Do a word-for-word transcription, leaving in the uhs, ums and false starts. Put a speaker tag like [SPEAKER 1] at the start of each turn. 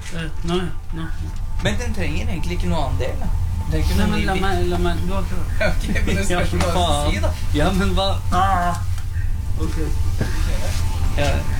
[SPEAKER 1] Nei, nei.
[SPEAKER 2] Men den trenger egentlig ikke noe annen del, da.
[SPEAKER 1] Nei, men la meg, la meg, du har ikke...
[SPEAKER 2] Ok, men det spørs hva du si, da.
[SPEAKER 1] Ja, men hva... Ah. Ok.
[SPEAKER 2] Ja.